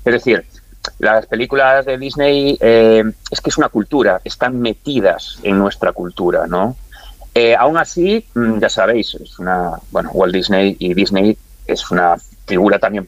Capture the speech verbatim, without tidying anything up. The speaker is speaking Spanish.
Es decir, las películas de Disney eh, es que es una cultura, están metidas en nuestra cultura, ¿no? Eh, aún así, ya sabéis, es una, bueno, Walt Disney y Disney es una figura también